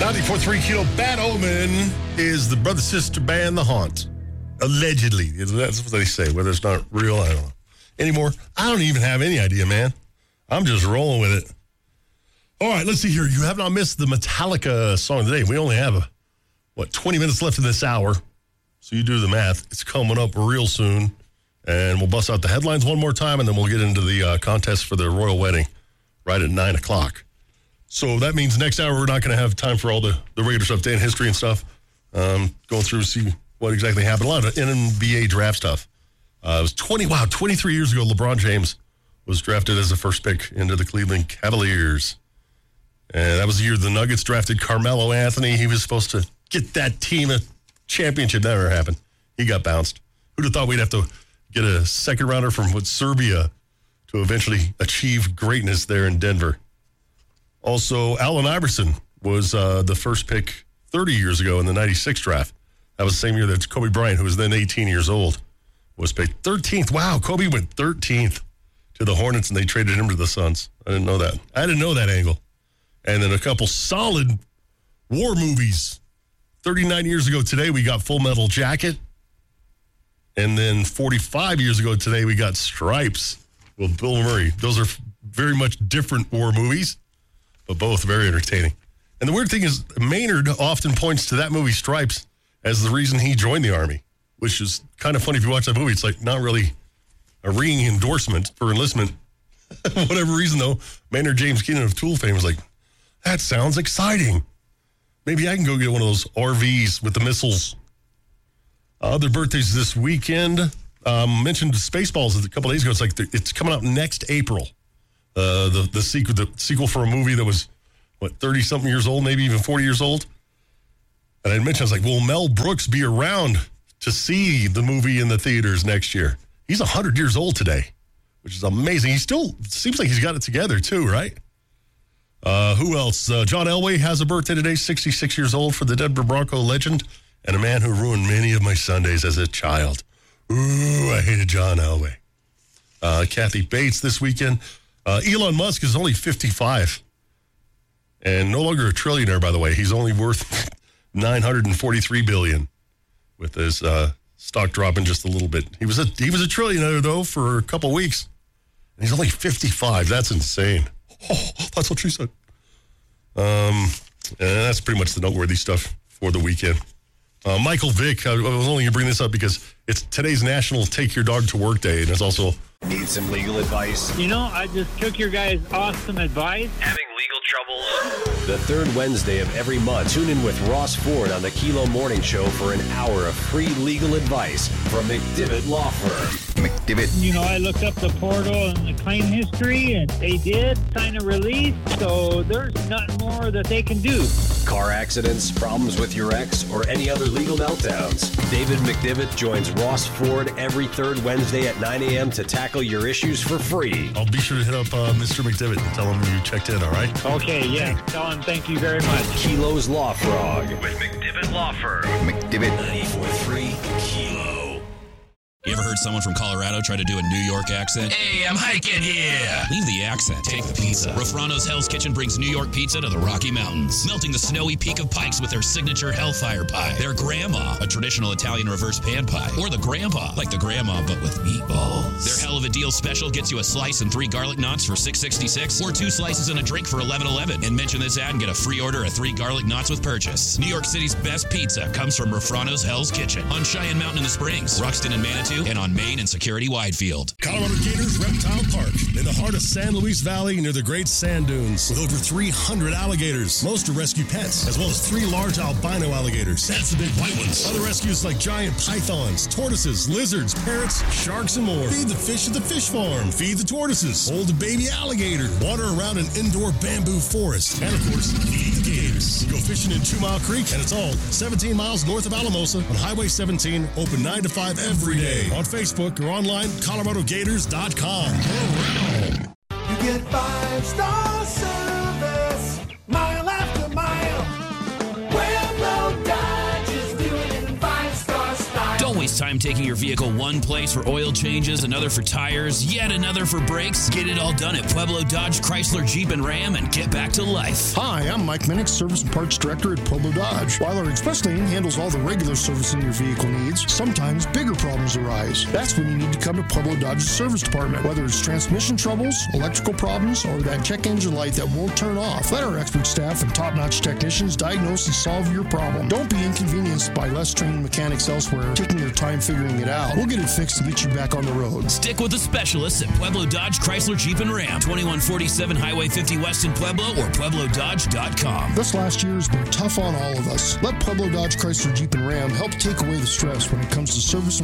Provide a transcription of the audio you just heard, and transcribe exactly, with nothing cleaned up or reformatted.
ninety-four point three Kilo. Bad Omen is the brother-sister band The Haunt. Allegedly. That's what they say. Whether it's not real, I don't know. Anymore, I don't even have any idea, man. I'm just rolling with it. All right, let's see here. You have not missed the Metallica song today. We only have, a, what, twenty minutes left in this hour. So you do the math. It's coming up real soon. And we'll bust out the headlines one more time, and then we'll get into the uh, contest for the royal wedding right at nine o'clock. So that means next hour we're not going to have time for all the, the regular stuff, day in history and stuff. Um, going through to see what exactly happened. A lot of N B A draft stuff. Uh, it was twenty, wow, twenty-three years ago, LeBron James was drafted as the first pick into the Cleveland Cavaliers. And that was the year the Nuggets drafted Carmelo Anthony. He was supposed to get that team a championship. Never happened. He got bounced. Who'd have thought we'd have to get a second rounder from what, Serbia to eventually achieve greatness there in Denver. Also, Allen Iverson was uh, the first pick thirty years ago in the ninety-six draft. That was the same year that Kobe Bryant, who was then eighteen years old, was picked thirteenth. Wow, Kobe went thirteenth to the Hornets, and they traded him to the Suns. I didn't know that. I didn't know that angle. And then a couple solid war movies. thirty-nine years ago today, we got Full Metal Jacket. And then forty-five years ago today, we got Stripes with Bill Murray. Those are very much different war movies, but both very entertaining. And the weird thing is, Maynard often points to that movie, Stripes, as the reason he joined the Army, which is kind of funny if you watch that movie. It's like not really a ringing endorsement for enlistment. Whatever reason, though, Maynard James Keenan of Tool fame was like, that sounds exciting. Maybe I can go get one of those R Vs with the missiles. Other birthdays this weekend. Um, mentioned Spaceballs a couple days ago. It's like the, it's coming out next April. Uh, the the sequel the sequel for a movie that was what thirty something years old, maybe even forty years old. And I mentioned I was like, will Mel Brooks be around to see the movie in the theaters next year? He's a hundred years old today, which is amazing. He still seems like he's got it together too, right? Uh, who else? Uh, John Elway has a birthday today, sixty-six years old, for the Denver Bronco legend, and a man who ruined many of my Sundays as a child. Ooh, I hated John Elway. Uh, Kathy Bates this weekend. Uh, Elon Musk is only fifty-five and no longer a trillionaire, by the way. He's only worth nine hundred forty-three billion dollars with his uh, stock dropping just a little bit. He was a he was a trillionaire, though, for a couple weeks. And he's only fifty-five. That's insane. Oh, that's what she said. Um, and that's pretty much the noteworthy stuff for the weekend. Uh, Michael Vick, I, I was only going to bring this up because it's today's National Take Your Dog to Work Day, and it's also... Need some legal advice? You know, I just took your guys' awesome advice. Having legal troubles? The third Wednesday of every month, tune in with Ross Ford on the Kilo Morning Show for an hour of free legal advice from McDivitt Law Firm. McDivitt. You know, I looked up the portal and the claim history, and they did sign a release, so there's nothing more that they can do. Car accidents, problems with your ex, or any other legal meltdowns. David McDivitt joins Ross Ford every third Wednesday at nine a.m. to tackle your issues for free. I'll be sure to hit up uh, Mister McDivitt and tell him you checked in, all right? Okay, yeah. Tell him thank you very much. Kilo's Law Frog with McDivitt Law Firm. McDivitt. ninety-four point three Kilo. You ever heard someone from Colorado try to do a New York accent? Hey, I'm hiking here. Leave the accent. Take the pizza. Rafrano's Hell's Kitchen brings New York pizza to the Rocky Mountains, melting the snowy peak of Pikes with their signature Hellfire Pie, their Grandma, a traditional Italian reverse pan pie, or the Grandpa, like the Grandma but with meatballs. Their Hell of a Deal special gets you a slice and three garlic knots for six sixty-six, or two slices and a drink for eleven eleven. And mention this ad and get a free order of three garlic knots with purchase. New York City's best pizza comes from Rafrano's Hell's Kitchen on Cheyenne Mountain in the Springs, Ruxton and Manitou, and on Main and Security Widefield. Colorado Gators Reptile Park in the heart of San Luis Valley near the Great Sand Dunes with over three hundred alligators. Most are rescue pets, as well as three large albino alligators. That's the big white ones. Other rescues like giant pythons, tortoises, lizards, parrots, sharks, and more. Feed the fish at the fish farm. Feed the tortoises. Hold a baby alligator. Water around an indoor bamboo forest. And, of course, feed the gators. Go fishing in Two Mile Creek, and it's all seventeen miles north of Alamosa on Highway seventeen, open nine to five every day. On Facebook or online, Colorado Gators dot com. You get five-star service, mile after mile. Pueblo Dodge is doing it in five-star style. Don't waste waste time taking your vehicle one place for oil changes, another for tires, yet another for brakes? Get it all done at Pueblo Dodge, Chrysler, Jeep, and Ram and get back to life. Hi, I'm Mike Minnick, Service and Parts Director at Pueblo Dodge. While our express lane handles all the regular servicing your vehicle needs, sometimes bigger problems arise. That's when you need to come to Pueblo Dodge's service department. Whether it's transmission troubles, electrical problems, or that check engine light that won't turn off, let our expert staff and top-notch technicians diagnose and solve your problem. Don't be inconvenienced by less trained mechanics elsewhere taking their time figuring it out. We'll get it fixed and get you back on the road. Stick with the specialists at Pueblo Dodge, Chrysler, Jeep, and Ram. twenty-one forty-seven Highway fifty West in Pueblo or Pueblo Dodge dot com. This last year has been tough on all of us. Let Pueblo Dodge, Chrysler, Jeep, and Ram help take away the stress when it comes to service and